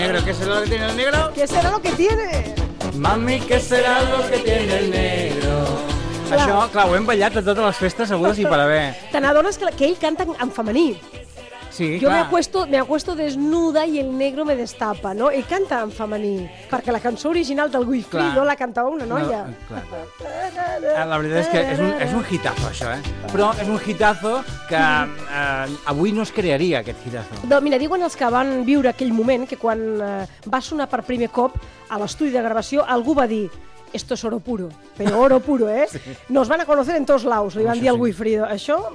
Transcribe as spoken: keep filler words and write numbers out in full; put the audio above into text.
negro? ¿Qué será lo que tiene el negro? ¿Qué serà lo que tiene? Mami, ¿qué será lo que tiene el negro? Clar. Això, clar, ho hem ballat a totes les festes, segures i per haver. Te n'adones que, que ell canta en femení. Sí, Jo me clar. acuesto, me acuesto desnuda i el negro me destapa, no? Ell canta en femení, perquè la cançó original del Wilfrido Clar. la cantava una noia. No, clar, clar. La veritat és que és un, és un hitazo, això, eh? Però és un hitazo que eh, avui no es crearia, aquest hitazo. No, mira, diuen els que van viure aquell moment que quan eh, va sonar per primer cop a l'estudi de gravació algú va dir esto es oro puro, pero oro puro, ¿eh? Sí. Nos van a conocer en todos lados, li van Això dir al sí. Wilfrido. Això